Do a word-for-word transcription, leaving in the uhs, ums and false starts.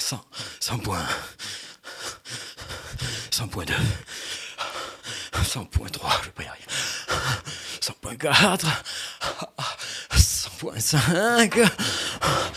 cent, cent points. cent point deux. cent point trois, je vais pas y arriver. cent point quatre. cent point cinq.